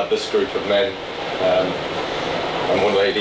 this group of men and one lady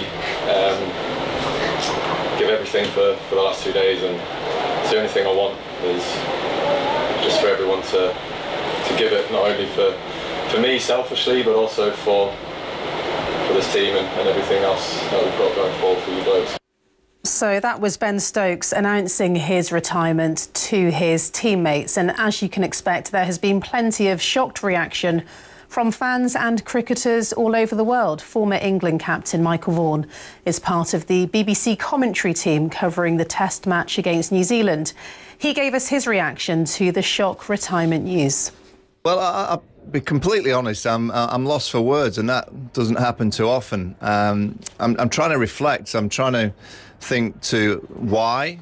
give everything for the last 2 days, and it's the only thing I want is just for everyone to give it, not only for me selfishly, but also for this team and everything else that we've got going forward for you blokes. So that was Ben Stokes announcing his retirement to his teammates, and as you can expect, there has been plenty of shocked reaction from fans and cricketers all over the world. Former England captain Michael Vaughan is part of the BBC commentary team covering the Test match against New Zealand. He gave us his reaction to the shock retirement news. Well, I'll be completely honest, I'm lost for words, and that doesn't happen too often. I'm trying to reflect, I'm trying to think to why.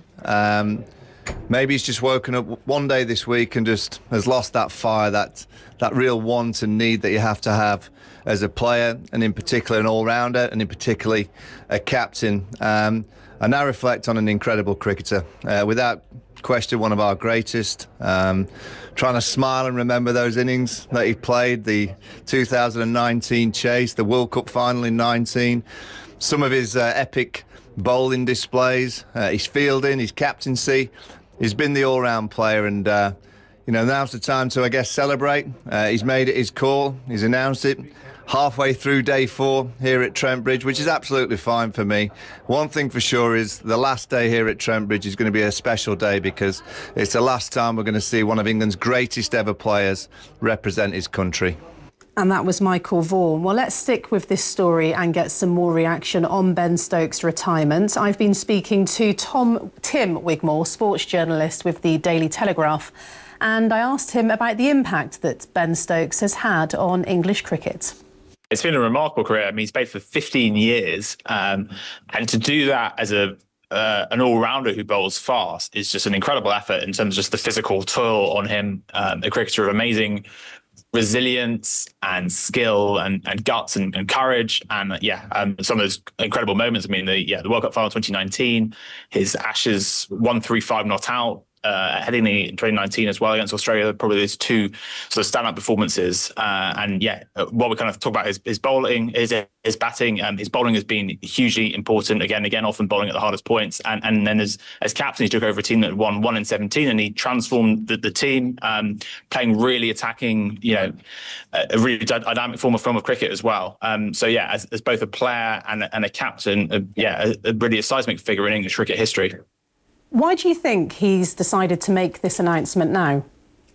Maybe he's just woken up one day this week and just has lost that fire, that real want and need that you have to have as a player, and in particular an all-rounder, and in particularly a captain. I now reflect on an incredible cricketer, without question one of our greatest. Trying to smile and remember those innings that he played, the 2019 chase, the World Cup final in 19, some of his epic bowling displays, his fielding, his captaincy. He's been the all-round player, and now's the time to, I guess, celebrate. He's made it his call, he's announced it halfway through day 4 here at Trent Bridge, which is absolutely fine for me. One thing for sure is the last day here at Trent Bridge is going to be a special day, because it's the last time we're going to see one of England's greatest ever players represent his country. And that was Michael Vaughan. Well, let's stick with this story and get some more reaction on Ben Stokes' retirement. I've been speaking to Tim Wigmore, sports journalist with the Daily Telegraph, and I asked him about the impact that Ben Stokes has had on English cricket. It's been a remarkable career. I mean, he's played for 15 years, and to do that as an all-rounder who bowls fast is just an incredible effort in terms of just the physical toil on him. A cricketer of amazing resilience and skill and guts and courage, and some of those incredible moments. I mean, the World Cup final 2019, his Ashes 135 not out, heading in 2019 as well against Australia, probably those two sort of stand-up performances. While we kind of talk about his bowling, his batting, his bowling has been hugely important. Again, often bowling at the hardest points. And then as captain, he took over a team that won 1 in 17, and he transformed the team, playing really attacking, a really dynamic form of cricket as well. As both a player and a captain, really a seismic figure in English cricket history. Why do you think he's decided to make this announcement now?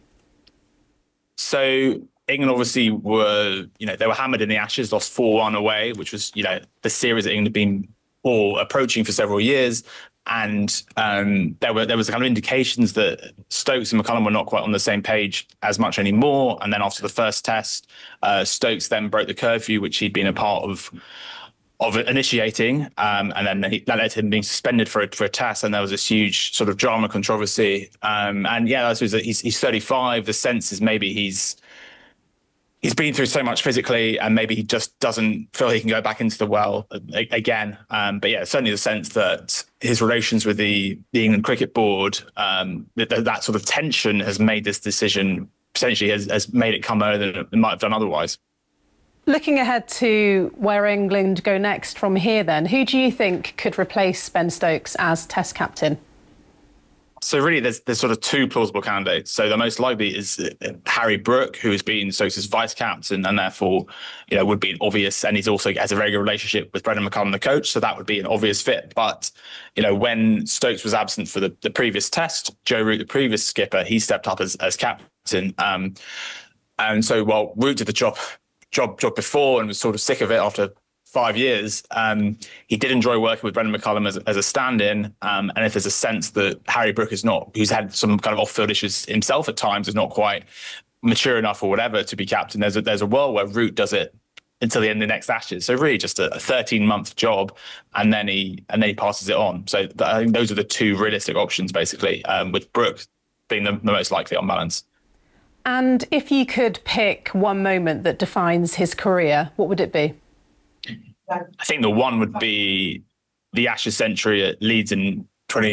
So England obviously were hammered in the Ashes, lost 4-1 away, which was, the series that England had been approaching for several years. And there was kind of indications that Stokes and McCullum were not quite on the same page as much anymore. And then after the first test, Stokes then broke the curfew, which he'd been a part of initiating, and then that led to him being suspended for a test, and there was this huge sort of drama controversy. I suppose that he's 35. The sense is maybe he's been through so much physically, and maybe he just doesn't feel he can go back into the well again. Certainly the sense that his relations with the England Cricket Board, that sort of tension has made this decision, potentially has made it come earlier than it might have done otherwise. Looking ahead to where England go next from here then, who do you think could replace Ben Stokes as Test captain? So really, there's sort of two plausible candidates. So the most likely is Harry Brook, who has been Stokes' vice captain and therefore, would be an obvious, and he's also has a very good relationship with Brendan McCullum, the coach. So that would be an obvious fit. But, when Stokes was absent for the previous test, Joe Root, the previous skipper, he stepped up as captain. And so while Root did the job before and was sort of sick of it after 5 years, he did enjoy working with Brendan McCullum as a stand-in. And if there's a sense that Harry Brook who's had some kind of off-field issues himself at times, is not quite mature enough or whatever to be captain, there's a world where Root does it until the end of the next Ashes. So really just a 13-month job, and then he passes it on. So I think those are the two realistic options, basically, with Brook being the most likely on balance. And if you could pick one moment that defines his career, what would it be? I think the one would be the Ashes century at Leeds in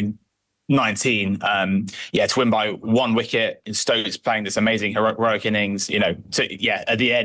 2019. To win by 1 wicket, Stokes playing this amazing heroic innings, at the end.